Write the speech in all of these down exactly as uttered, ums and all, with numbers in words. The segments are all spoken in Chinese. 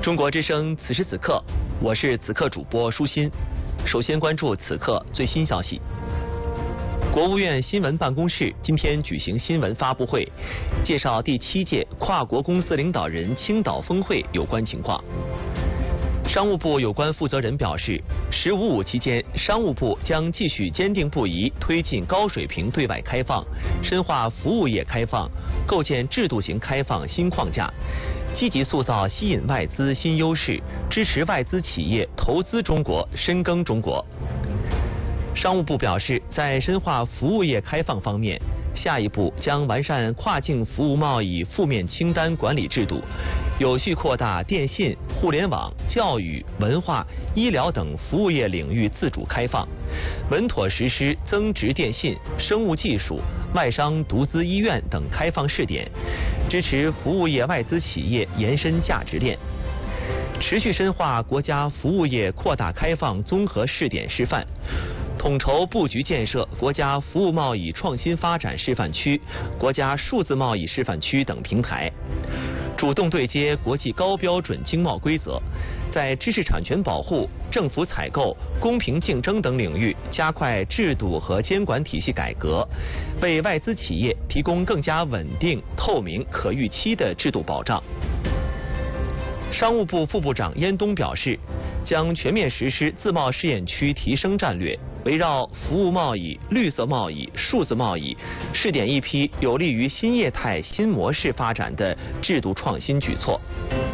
中国之声此时此刻，我是此刻主播舒心。首先关注此刻最新消息。国务院新闻办公室今天举行新闻发布会，介绍第七届跨国公司领导人青岛峰会有关情况。商务部有关负责人表示，十五五期间，商务部将继续坚定不移推进高水平对外开放，深化服务业开放，构建制度型开放新框架，积极塑造吸引外资新优势，支持外资企业投资中国、深耕中国。商务部表示，在深化服务业开放方面，下一步将完善跨境服务贸易负面清单管理制度，有序扩大电信、互联网、教育、文化、医疗等服务业领域自主开放，稳妥实施增值电信、生物技术、外商独资医院等开放试点，支持服务业外资企业延伸价值链。持续深化国家服务业扩大开放综合试点示范，统筹布局建设国家服务贸易创新发展示范区、国家数字贸易示范区等平台，主动对接国际高标准经贸规则，在知识产权保护、政府采购、公平竞争等领域加快制度和监管体系改革，为外资企业提供更加稳定、透明、可预期的制度保障。商务部副部长燕东表示，将全面实施自贸试验区提升战略，围绕服务贸易、绿色贸易、数字贸易，试点一批有利于新业态新模式发展的制度创新举措。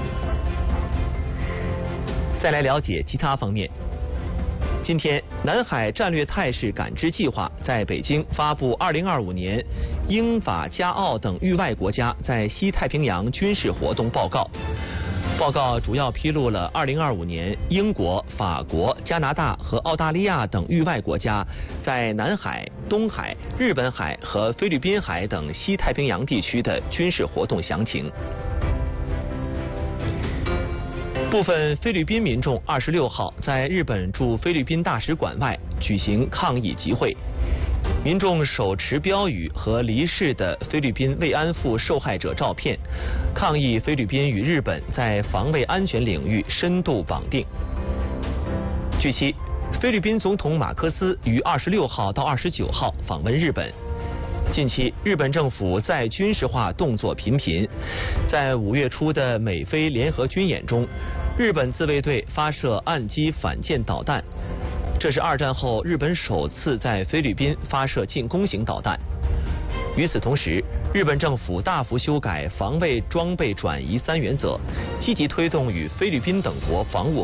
再来了解其他方面。今天，南海战略态势感知计划在北京发布二零二五年英法加澳等域外国家在西太平洋军事活动报告。报告主要披露了二零二五年英国、法国、加拿大和澳大利亚等域外国家在南海、东海、日本海和菲律宾海等西太平洋地区的军事活动详情。部分菲律宾民众二十六号在日本驻菲律宾大使馆外举行抗议集会，民众手持标语和离世的菲律宾慰安妇受害者照片，抗议菲律宾与日本在防卫安全领域深度绑定。据悉，菲律宾总统马科斯于二十六号到二十九号访问日本。近期，日本政府在军事化动作频频，在五月初的美菲联合军演中，日本自卫队发射岸基反舰导弹，这是二战后日本首次在菲律宾发射进攻型导弹。与此同时，日本政府大幅修改防卫装备转移三原则，积极推动与菲律宾等国防务